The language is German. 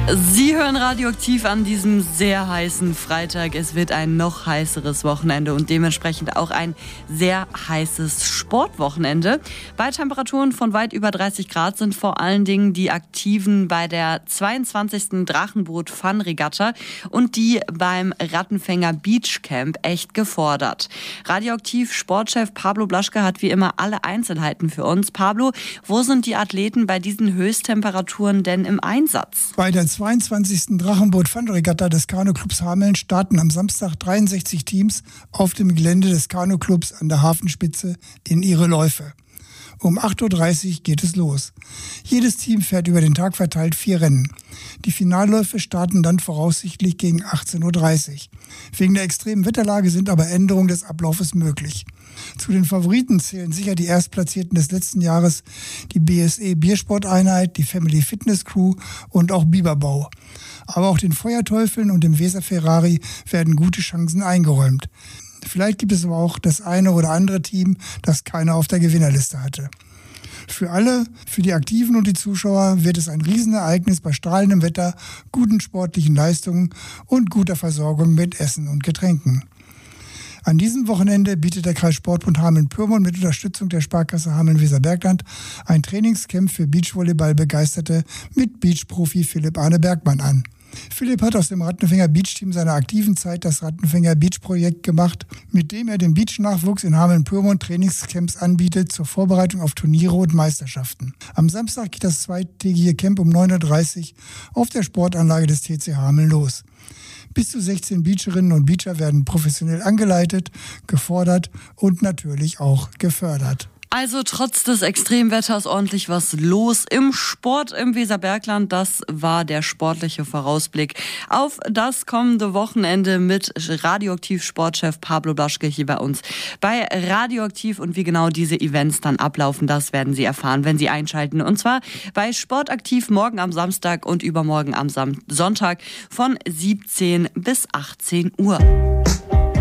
Sie hören Radioaktiv an diesem sehr heißen Freitag. Es wird ein noch heißeres Wochenende und dementsprechend auch ein sehr heißes Sportwochenende. Bei Temperaturen von weit über 30 Grad sind vor allen Dingen die Aktiven bei der 22. Drachenboot-Fun-Regatta und die beim Rattenfänger Beach Camp echt gefordert. Radioaktiv-Sportchef Pablo Blaschke hat wie immer alle Einzelheiten für uns. Pablo, wo sind die Athleten bei diesen Höchsttemperaturen denn im Einsatz? Bei der 22. Drachenboot-Fun-Regatta des Kanuclubs Hameln starten am Samstag 63 Teams auf dem Gelände des Kanuclubs an der Hafenspitze in ihre Läufe. Um 8.30 Uhr geht es los. Jedes Team fährt über den Tag verteilt 4 Rennen. Die Finalläufe starten dann voraussichtlich gegen 18.30 Uhr. Wegen der extremen Wetterlage sind aber Änderungen des Ablaufes möglich. Zu den Favoriten zählen sicher die Erstplatzierten des letzten Jahres, die BSE Biersporteinheit, die Family Fitness Crew und auch Biberbau. Aber auch den Feuerteufeln und dem Weser Ferrari werden gute Chancen eingeräumt. Vielleicht gibt es aber auch das eine oder andere Team, das keiner auf der Gewinnerliste hatte. Für alle, für die Aktiven und die Zuschauer wird es ein Riesenereignis bei strahlendem Wetter, guten sportlichen Leistungen und guter Versorgung mit Essen und Getränken. An diesem Wochenende bietet der Kreissportbund Hameln-Pyrmont mit Unterstützung der Sparkasse Hameln-Weserbergland ein Trainingscamp für Beachvolleyball-Begeisterte mit Beachprofi Philipp Arne Bergmann an. Philipp hat aus dem Rattenfänger Beach-Team seiner aktiven Zeit das Rattenfänger Beach-Projekt gemacht, mit dem er dem Beach-Nachwuchs in Hameln-Pyrmont Trainingscamps anbietet zur Vorbereitung auf Turniere und Meisterschaften. Am Samstag geht das zweitägige Camp um 9.30 Uhr auf der Sportanlage des TC Hameln los. Bis zu 16 Beacherinnen und Beacher werden professionell angeleitet, gefordert und natürlich auch gefördert. Also trotz des Extremwetters ordentlich was los im Sport im Weserbergland. Das war der sportliche Vorausblick auf das kommende Wochenende mit Radioaktiv-Sportchef Pablo Blaschke hier bei uns bei Radioaktiv. Und wie genau diese Events dann ablaufen, das werden Sie erfahren, wenn Sie einschalten. Und zwar bei Sportaktiv morgen am Samstag und übermorgen am Sonntag von 17 bis 18 Uhr.